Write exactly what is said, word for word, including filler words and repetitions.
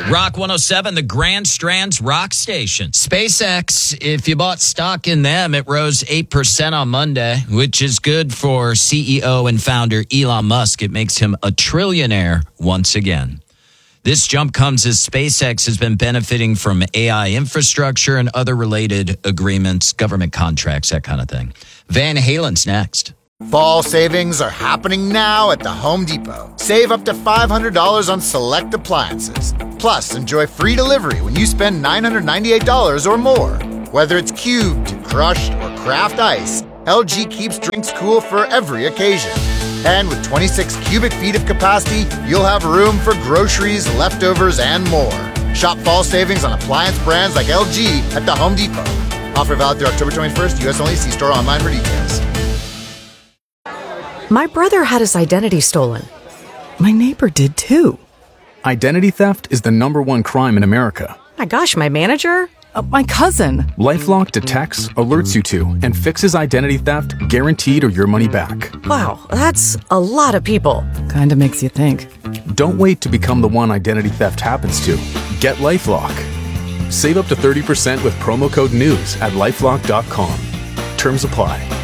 Rock one oh seven, the Grand Strand's rock station. SpaceX, if you bought stock in them, it rose eight percent on Monday, which is good for C E O and founder Elon Musk. It makes him a trillionaire once again. This jump comes as SpaceX has been benefiting from A I infrastructure and other related agreements, government contracts, that kind of thing. Van Halen's next. Fall savings are happening now at the Home Depot. Save up to five hundred dollars on select appliances. Plus, enjoy free delivery when you spend nine hundred ninety-eight dollars or more. Whether it's cubed, crushed, or craft ice, L G keeps drinks cool for every occasion. And with twenty-six cubic feet of capacity, you'll have room for groceries, leftovers, and more. Shop fall savings on appliance brands like L G at the Home Depot. Offer valid through October twenty-first, U S only. See store online for details. My brother had his identity stolen. My neighbor did too. Identity theft is the number one crime in America. My gosh, my manager? Uh, my cousin. LifeLock detects, alerts you to, and fixes identity theft guaranteed or your money back. Wow, that's a lot of people. Kinda makes you think. Don't wait to become the one identity theft happens to. Get LifeLock. Save up to thirty percent with promo code NEWS at lifelock dot com. Terms apply.